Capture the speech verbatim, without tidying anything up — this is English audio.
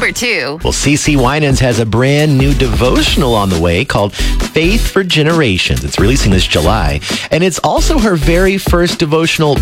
number two. Well, CeCe Winans has a brand new devotional on the way called Faith for Generations. It's releasing this July, and it's also her very first devotional